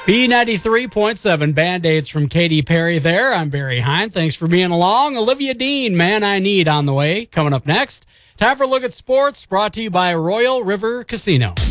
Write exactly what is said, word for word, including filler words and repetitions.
B ninety-three point seven, Band-Aids from Katy Perry there. I'm Barry Hine. Thanks for being along. Olivia Dean, Man I Need on the way. Coming up next, time for a look at sports, brought to you by Royal River Casino.